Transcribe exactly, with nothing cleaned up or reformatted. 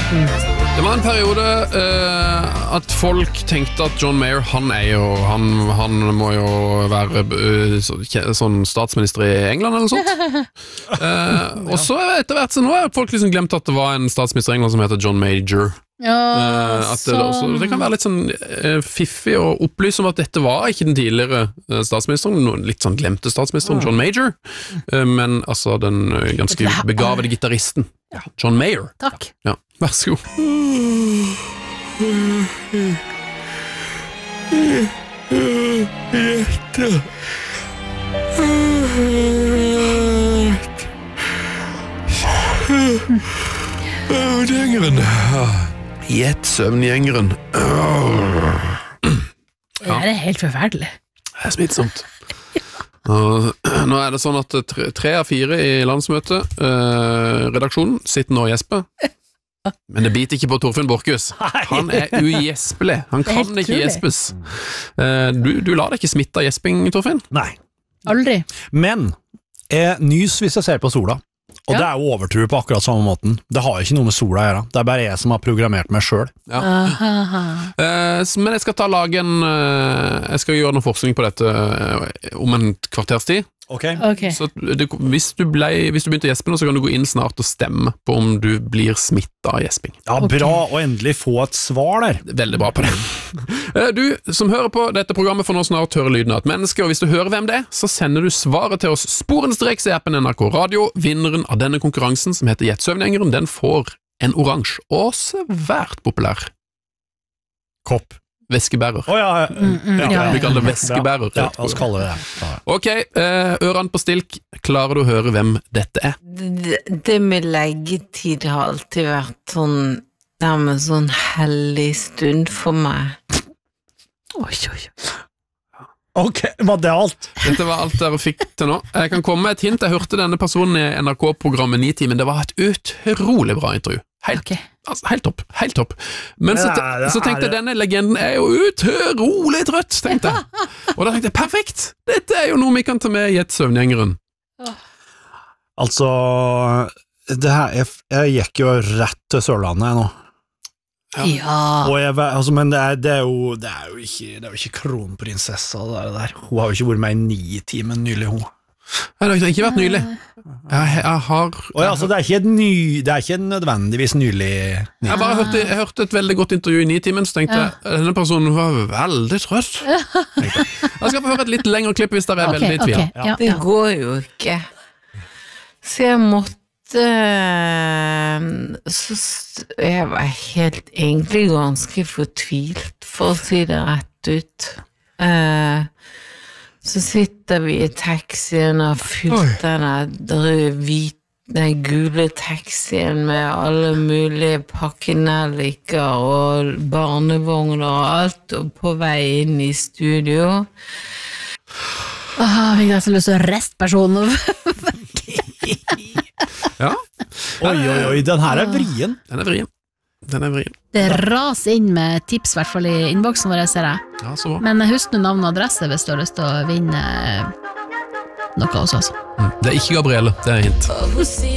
Det var en periode uh, at folk tenkte at John Mayer, han er jo han, han må jo være uh, så, sånn statsminister i England eller sånt. Uh, og så etter hvert så nå har folk liksom glemt at det var en statsminister i England som heter John Major. Ja, uh, at det, også, det kan være litt sånn uh, fiffig og opplyse om at dette var ikke den tidligere uh, statsministeren, noen litt sånn glemte statsministeren, John Major, uh, men altså den uh, ganske begavede gitarristen John Mayer. Takk. Ja, vær så god. Søvngjengeren. Gjett søvngjengeren. Det er helt forferdelig. Det er smittsomt. Og, nå er det sånn at tre, tre av fire i landsmøtet eh, redaksjonen sitter nå og gjesper. Men det biter ikke på Torfinn Borchhus. Han er ugjespelig. Han kan ikke gjespes. Eh, du, du lar deg ikke smitte av gjesping, Torfinn? Nei. Aldri. Men jeg nys hvis jeg ser på sola. Og ja. Det er jo overtro på akkurat samme måten. Det har ikke noe med sola å gjøre. Det er bare jeg som har programmert meg selv. Ja. Uh, men jeg skal ta lage en uh, Jeg skal gjøre noe forskning på dette uh, om en kvarters tid. Okay. Okay. Så det, hvis, du ble, hvis du begynte å gjespe nå, så kan du gå inn snart og stemme på om du blir smittet av gjesping. Ja, bra okay. Å endelig få et svar der. Veldig bra på det. Du som hører på dette programmet får nå snart høre lyden av et menneske, og hvis du hører hvem det er, så sender du svaret til oss sporenstreks i appen N R K Radio. Vinneren av denne konkurransen, som heter Gjett søvngjengeren, den får en oransje og svært populær kopp. Væskebærer. Oh, ja, ja. Mm, mm, ja, ja. Vi kaller det væskebærer. Ja, la oss kalle det det. Ok, ørene på stilk. Klarer du å høre hvem dette er? Det, det med leggetid har alltid vært sånn nærmest sånn hellig stund for meg. Oi, oi, oi. Ok, var det alt? Dette var alt dere fikk til nå. Jeg kan komme med et hint. Jeg hørte denne personen i N R K-programmet Nitimen. Det var et utrolig bra intervju. Helt, okay. altså, helt topp, helt topp. Men så, så tenkte jeg, denne legenden er jo utrolig trøtt, tenkte jeg. Og da tenkte jeg, perfekt! Dette er jo noe vi kan ta med i Gjett søvngjengeren. Altså, det her, jeg, jeg gikk jo rett til Sørlandet nå. Ja. ja. Og jeg, altså, men det er, det, er jo, det er jo ikke, det er jo ikke kronprinsessa det der. Hun har jo ikke vært med i Nitimen nylig, hun. Nei, det har ikke vært nylig. Jeg, jeg har... Oi, altså, det, er ikke ny, det er ikke nødvendigvis nylig. nylig. Jeg bare hørte, jeg hørte et veldig godt intervju i Nitimen, så tenkte ja. jeg, denne personen var veldig trøtt. Jeg skal få høre et litt lengre klipp hvis dere er okay, veldig i tvil. Okay, ja. Det går jo ikke. Så jeg måtte... Så jeg var helt egentlig ganske fortvilt, for å si det rett ut. Eh... Så sitter vi i taxien og fylt den hvite, gule taxien med alle mulige pakkenelliker og barnevogner og alt, og på vei inn i studio. Åh, jeg fikk nesten lyst til å restpersonen. Ja. Oi, oi, oi, den her er vrien. Den er vrien. Den er vrien. Det raser inn med tips, i hvert fall i innboksen vår, ser jeg. Ja, så bra. Men husk nå navn og adresse hvis du har lyst til å vinne noe hos oss. Mm. Det er ikke Gabrielle, det er hint.